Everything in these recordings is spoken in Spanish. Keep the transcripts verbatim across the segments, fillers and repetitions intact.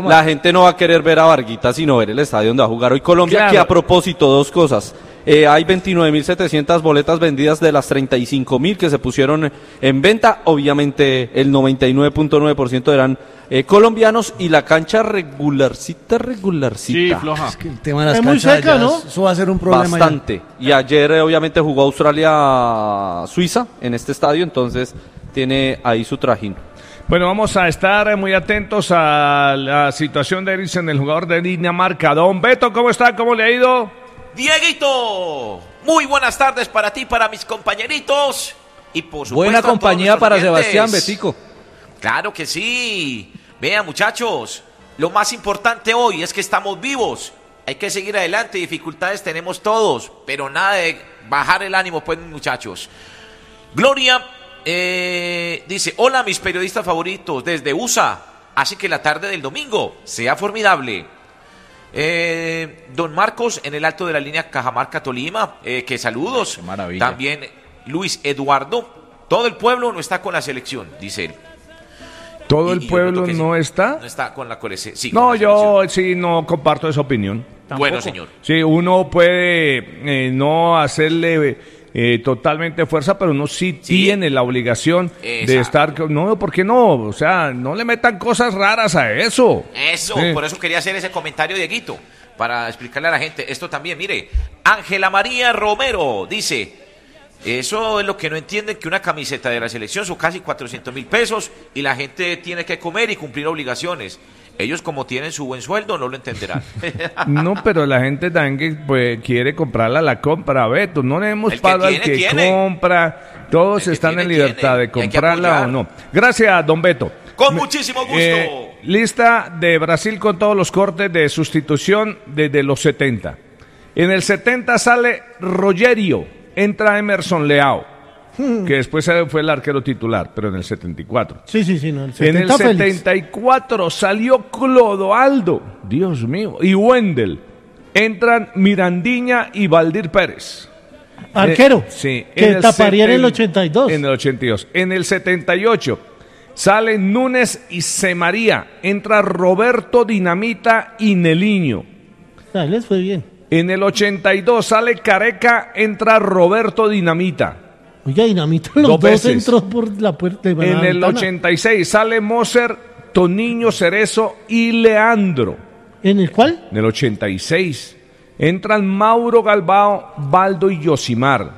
la gente no va a querer ver a Varguita sino ver el estadio donde va a jugar hoy Colombia, claro. Que a propósito, dos cosas. Eh, hay veintinueve mil setecientas boletas vendidas de las treinta y cinco mil que se pusieron en venta. Obviamente el noventa y nueve punto nueve por ciento eran eh, colombianos y la cancha regularcita, regularcita. Sí, floja. Es que el tema de las es muy canchas seca, ya, ¿no? Eso va a ser un problema. Bastante. Ya. Y ayer eh, obviamente jugó Australia-Suiza en este estadio, entonces tiene ahí su trajín. Bueno, vamos a estar muy atentos a la situación de Eriksen, el jugador de Dinamarca. Don Beto, ¿cómo está? ¿Cómo le ha ido? Dieguito, muy buenas tardes para ti, para mis compañeritos y por supuesto buena compañía para oyentes. Sebastián Betico. Claro que sí. Vean, muchachos, lo más importante hoy es que estamos vivos. Hay que seguir adelante, dificultades tenemos todos, pero nada de bajar el ánimo, pues, muchachos. Gloria eh, dice, hola mis periodistas favoritos desde U S A, así que la tarde del domingo sea formidable. Eh, don Marcos en el alto de la línea Cajamarca Tolima, eh, que saludos. Qué maravilla. También Luis Eduardo, todo el pueblo no está con la selección, dice él. ¿Todo y, el y pueblo sí, no está? No está con la colección. Sí, no, con la yo sí no comparto esa opinión. ¿Tampoco? Bueno, señor. Sí, uno puede eh, no hacerle eh, totalmente fuerza, pero uno sí, sí. tiene la obligación Exacto. de estar. No, ¿por qué no? O sea, no le metan cosas raras a eso. Eso, sí. Por eso quería hacer ese comentario, Dieguito, para explicarle a la gente esto también. Mire, Ángela María Romero dice, eso es lo que no entienden, que una camiseta de la selección son casi cuatrocientos mil pesos y la gente tiene que comer y cumplir obligaciones. Ellos, como tienen su buen sueldo, no lo entenderán. No, pero la gente también que pues, quiere comprarla, la compra, Beto. No le hemos pagado al que tiene. compra. Todos que están tiene, en libertad tiene. de comprarla o no. Gracias, don Beto. Con Me, muchísimo gusto. Eh, lista de Brasil con todos los cortes de sustitución desde los setenta. En el setenta sale Rogerio, entra Emerson Leao. Que después fue el arquero titular, pero en el setenta y cuatro. Sí, sí, sí. No, el en el setenta y cuatro salió Clodoaldo, Dios mío, y Wendel. Entran Mirandiña y Valdir Pérez. Arquero. Eh, sí. Que en taparía en el ochenta y dos. En el ochenta y dos. En el setenta y ocho salen Núñez y Semaría. Entra Roberto Dinamita y Neliño. Ah, les fue bien. En el ochenta y dos sale Careca, entra Roberto Dinamita. Oiga, Dinamita, los dos, dos entró por la puerta de la En ventana. el ochenta y seis sale Moser, Toniño, Cerezo y Leandro. ¿En el cuál? En el ochenta y seis entran Mauro Galbao, Baldo y Yosimar.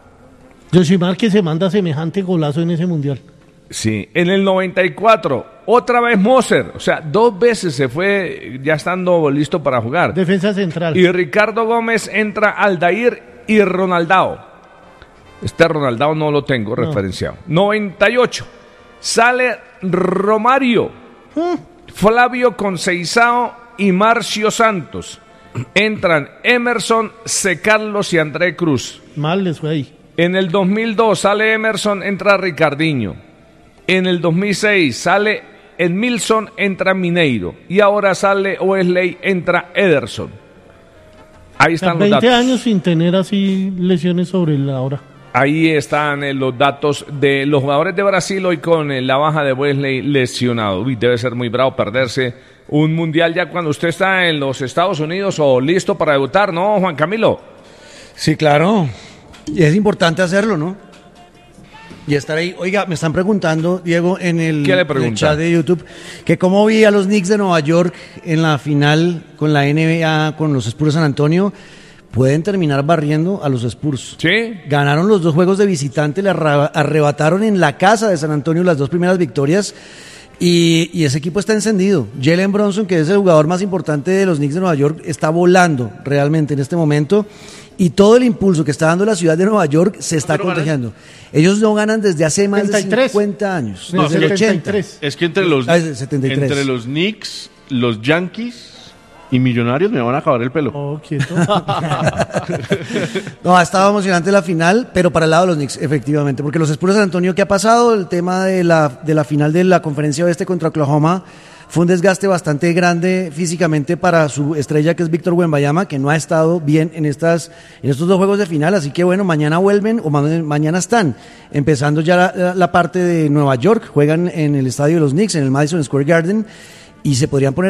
Yosimar que se manda semejante golazo en ese mundial. Sí, en el noventa y cuatro otra vez Moser, o sea, dos veces se fue ya estando listo para jugar. Defensa central. Y Ricardo Gómez entra Aldair y Ronaldao. Este Ronaldao no lo tengo no. referenciado. noventa y ocho sale Romario, ¿Mm? Flavio Conceizao y Marcio Santos. Entran Emerson, C. Carlos y André Cruz. Mal les fue ahí. En el dos mil dos sale Emerson, entra Ricardinho. En el dos mil seis sale Edmilson, entra Mineiro. Y ahora sale Wesley, entra Ederson. Ahí están los datos. veinte años sin tener así lesiones sobre la hora. Ahí están eh, los datos de los jugadores de Brasil hoy con eh, la baja de Wesley lesionado. Uy, debe ser muy bravo perderse un mundial ya cuando usted está en los Estados Unidos o listo para debutar, ¿no, Juan Camilo? Sí, claro. Y es importante hacerlo, ¿no? Y estar ahí. Oiga, me están preguntando, Diego, en el, ¿Qué le en el chat de YouTube, que cómo vi a los Knicks de Nueva York en la final con la N B A, con los Spurs de San Antonio. Pueden terminar barriendo a los Spurs. Sí. Ganaron los dos juegos de visitante, le arrebataron en la casa de San Antonio las dos primeras victorias y, y ese equipo está encendido. Jalen Brunson, que es el jugador más importante de los Knicks de Nueva York, está volando realmente en este momento y todo el impulso que está dando la ciudad de Nueva York se está contagiando. Ellos no ganan desde hace más de cincuenta años, no, desde el ochenta. Es que entre los, ah, setenta y tres. Entre los Knicks, los Yankees y Millonarios me van a acabar el pelo. Oh, quieto. No, ha estado emocionante la final, pero para el lado de los Knicks, efectivamente, porque los Spurs de San Antonio, ¿qué ha pasado? El tema de la, de la final de la Conferencia Oeste contra Oklahoma fue un desgaste bastante grande físicamente para su estrella, que es Víctor Wembanyama, que no ha estado bien en estas en estos dos juegos de final, así que bueno, mañana vuelven, o ma- mañana están empezando ya la, la parte de Nueva York, juegan en el estadio de los Knicks, en el Madison Square Garden, y se podrían poner